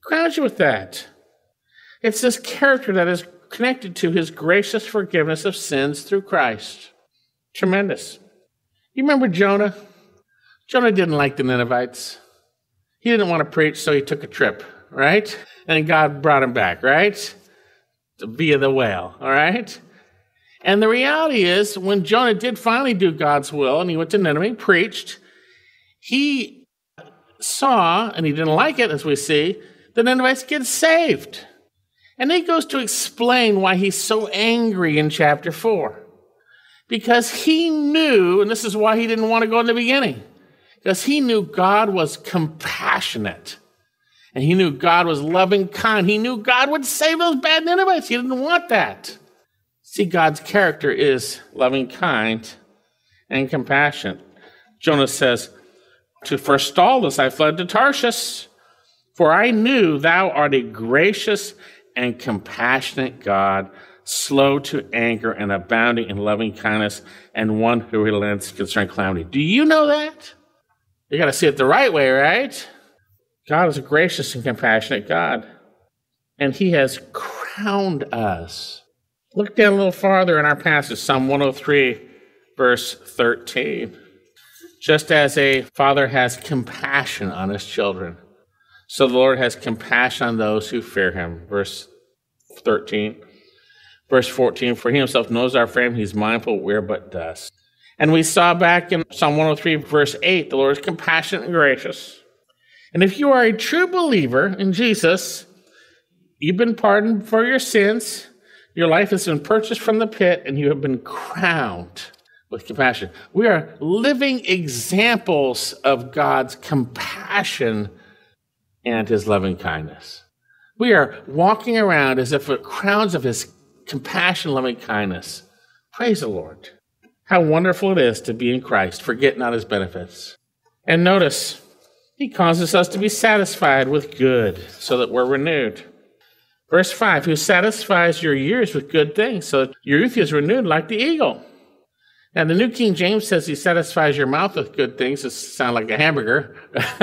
crowns you with that? It's this character that is connected to his gracious forgiveness of sins through Christ. Tremendous. You remember Jonah? Jonah didn't like the Ninevites. He didn't want to preach, so he took a trip, right? And God brought him back, right? Via the whale, all right? And the reality is, when Jonah did finally do God's will, and he went to Nineveh, preached, he saw, and he didn't like it, as we see, the Ninevites get saved. And he goes to explain why he's so angry in chapter 4. Because he knew, and this is why he didn't want to go in the beginning, because he knew God was compassionate. And he knew God was loving kind. He knew God would save those bad Ninevites. He didn't want that. See, God's character is loving kind and compassionate. Jonah says, to forestall this, I fled to Tarshish, for I knew thou art a gracious and compassionate God, slow to anger and abounding in loving kindness, and one who relents concerning calamity. Do you know that? You got to see it the right way, right? God is a gracious and compassionate God, and he has crowned us. Look down a little farther in our passage, Psalm 103, verse 13. Just as a father has compassion on his children, so the Lord has compassion on those who fear him. Verse 13. Verse 14, for he himself knows our frame, he's mindful we're but dust. And we saw back in Psalm 103, verse 8, the Lord is compassionate and gracious. And if you are a true believer in Jesus, you've been pardoned for your sins, your life has been purchased from the pit, and you have been crowned with compassion. We are living examples of God's compassion and his loving kindness. We are walking around as if with crowns of his compassion, loving kindness. Praise the Lord. How wonderful it is to be in Christ, forget not his benefits. And notice, he causes us to be satisfied with good so that we're renewed. Verse 5, who satisfies your years with good things so that your youth is renewed like the eagle. Now, the New King James says he satisfies your mouth with good things. It sounds like a hamburger.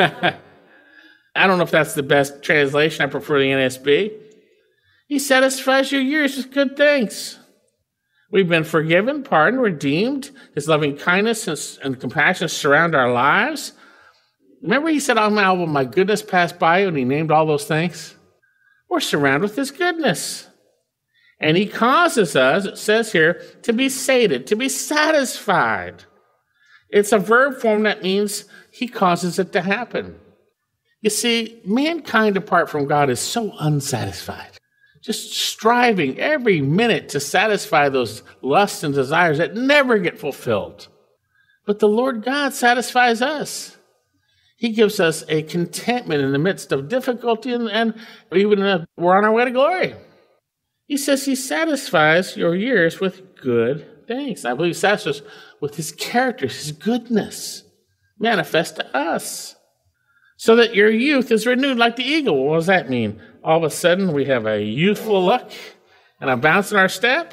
I don't know if that's the best translation. I prefer the NSB. He satisfies your years with good things. We've been forgiven, pardoned, redeemed. His loving kindness and compassion surround our lives. Remember he said on my album, my goodness passed by you, and he named all those things? We're surrounded with his goodness. And he causes us, it says here, to be sated, to be satisfied. It's a verb form that means he causes it to happen. You see, mankind apart from God is so unsatisfied, just striving every minute to satisfy those lusts and desires that never get fulfilled. But the Lord God satisfies us. He gives us a contentment in the midst of difficulty and even we're on our way to glory. He says he satisfies your years with good things. I believe he satisfies us with his character, his goodness, manifest to us. So that your youth is renewed like the eagle. What does that mean? All of a sudden, we have a youthful look and a bounce in our step?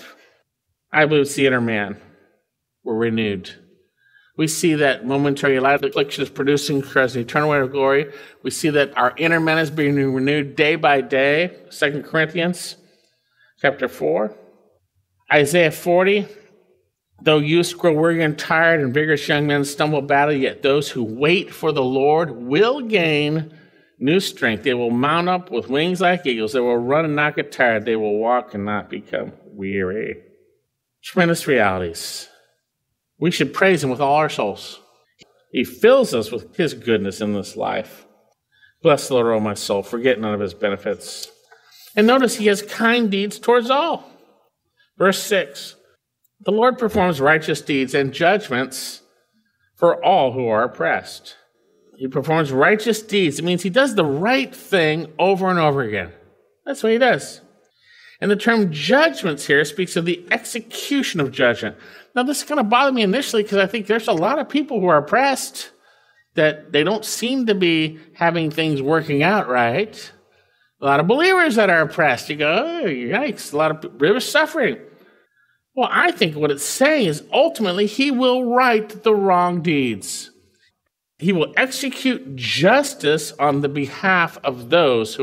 I believe it's the inner man. We're renewed. We see that momentary light affliction is producing an eternal way of glory. We see that our inner man is being renewed day by day. 2 Corinthians chapter 4. Isaiah 40. Though youths grow weary and tired, and vigorous young men stumble badly, yet those who wait for the Lord will gain new strength. They will mount up with wings like eagles. They will run and not get tired. They will walk and not become weary. Tremendous realities. We should praise him with all our souls. He fills us with his goodness in this life. Bless the Lord, O my soul. Forget none of his benefits. And notice he has kind deeds towards all. Verse 6. The Lord performs righteous deeds and judgments for all who are oppressed. He performs righteous deeds. It means he does the right thing over and over again. That's what he does. And the term judgments here speaks of the execution of judgment. Now, this is going to bother me initially because I think there's a lot of people who are oppressed that they don't seem to be having things working out right. A lot of believers that are oppressed. You go, oh, yikes, a lot of believers suffering. Well, I think what it's saying is ultimately he will right the wrong deeds. He will execute justice on the behalf of those who